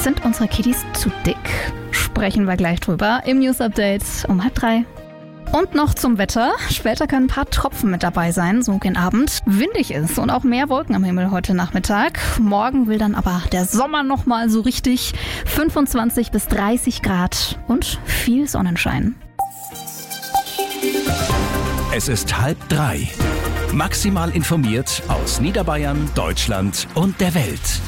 Sind unsere Kiddies zu dick? Sprechen wir gleich drüber im News Update um 2:30. Und noch zum Wetter. Später können ein paar Tropfen mit dabei sein, so gegen Abend. Windig ist und auch mehr Wolken am Himmel heute Nachmittag. Morgen will dann aber der Sommer nochmal so richtig. 25 bis 30 Grad und viel Sonnenschein. Es ist 2:30. Maximal informiert aus Niederbayern, Deutschland und der Welt.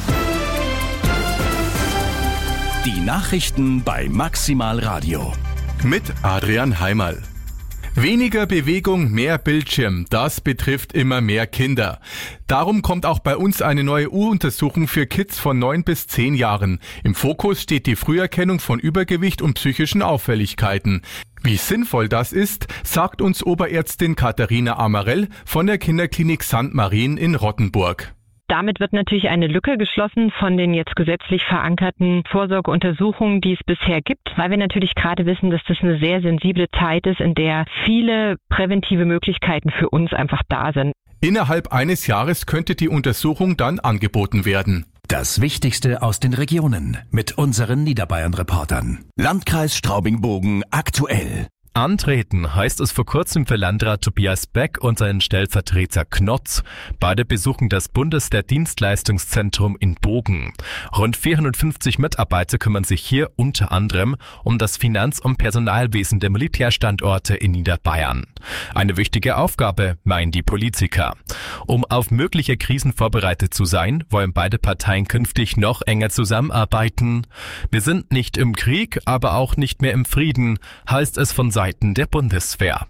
Die Nachrichten bei Maximal Radio. Mit Adrian Heimerl. Weniger Bewegung, mehr Bildschirm, das betrifft immer mehr Kinder. Darum kommt auch bei uns eine neue U-Untersuchung für Kids von 9 bis 10 Jahren. Im Fokus steht die Früherkennung von Übergewicht und psychischen Auffälligkeiten. Wie sinnvoll das ist, sagt uns Oberärztin Katharina Amarell von der Kinderklinik St. Marien in Rottenburg. Damit wird natürlich eine Lücke geschlossen von den jetzt gesetzlich verankerten Vorsorgeuntersuchungen, die es bisher gibt, weil wir natürlich gerade wissen, dass das eine sehr sensible Zeit ist, in der viele präventive Möglichkeiten für uns einfach da sind. Innerhalb eines Jahres könnte die Untersuchung dann angeboten werden. Das Wichtigste aus den Regionen mit unseren Niederbayern-Reportern. Landkreis Straubing-Bogen aktuell. Antreten heißt es vor kurzem für Landrat Tobias Beck und seinen Stellvertreter Knotz. Beide besuchen das Bundeswehrdienstleistungszentrum in Bogen. Rund 450 Mitarbeiter kümmern sich hier unter anderem um das Finanz- und Personalwesen der Militärstandorte in Niederbayern. Eine wichtige Aufgabe, meinen die Politiker. Um auf mögliche Krisen vorbereitet zu sein, wollen beide Parteien künftig noch enger zusammenarbeiten. Wir sind nicht im Krieg, aber auch nicht mehr im Frieden, heißt es von Seiten der Bundeswehr.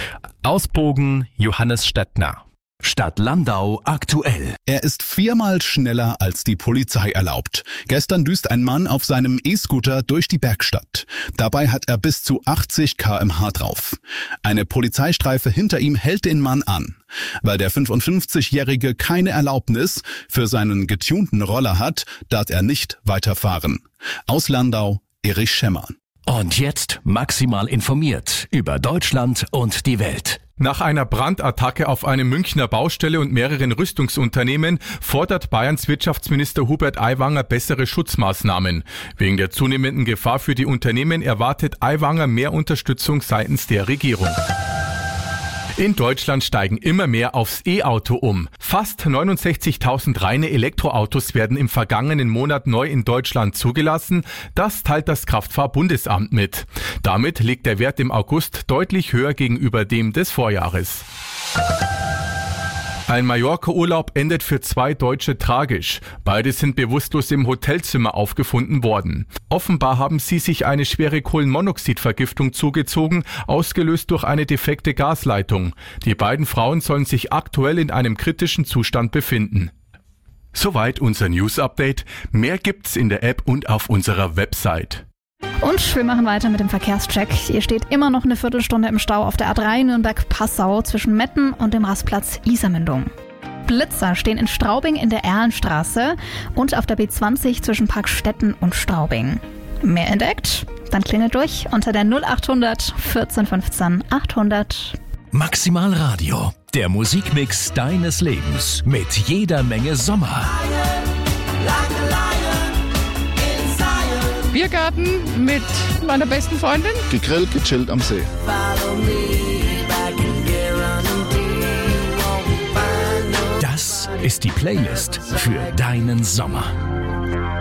Aus Bogen, Johannes Stettner. Stadt Landau aktuell. Er ist 4-mal schneller als die Polizei erlaubt. Gestern düst ein Mann auf seinem E-Scooter durch die Bergstadt. Dabei hat er bis zu 80 km/h drauf. Eine Polizeistreife hinter ihm hält den Mann an. Weil der 55-Jährige keine Erlaubnis für seinen getunten Roller hat, darf er nicht weiterfahren. Aus Landau, Erich Schemmer. Und jetzt maximal informiert über Deutschland und die Welt. Nach einer Brandattacke auf eine Münchner Baustelle und mehreren Rüstungsunternehmen fordert Bayerns Wirtschaftsminister Hubert Aiwanger bessere Schutzmaßnahmen. Wegen der zunehmenden Gefahr für die Unternehmen erwartet Aiwanger mehr Unterstützung seitens der Regierung. In Deutschland steigen immer mehr aufs E-Auto um. Fast 69.000 reine Elektroautos werden im vergangenen Monat neu in Deutschland zugelassen. Das teilt das Kraftfahrbundesamt mit. Damit liegt der Wert im August deutlich höher gegenüber dem des Vorjahres. Ein Mallorca-Urlaub endet für 2 Deutsche tragisch. Beide sind bewusstlos im Hotelzimmer aufgefunden worden. Offenbar haben sie sich eine schwere Kohlenmonoxidvergiftung zugezogen, ausgelöst durch eine defekte Gasleitung. Die beiden Frauen sollen sich aktuell in einem kritischen Zustand befinden. Soweit unser News-Update. Mehr gibt's in der App und auf unserer Website. Und wir machen weiter mit dem Verkehrscheck. Ihr steht immer noch eine Viertelstunde im Stau auf der A3 Nürnberg-Passau zwischen Metten und dem Rastplatz Isarmündung. Blitzer stehen in Straubing in der Erlenstraße und auf der B20 zwischen Parkstetten und Straubing. Mehr entdeckt? Dann klingelt durch unter der 0800 14 15 800. Maximal Radio, der Musikmix deines Lebens mit jeder Menge Sommer. Biergarten mit meiner besten Freundin. Gegrillt, gechillt am See. Das ist die Playlist für deinen Sommer.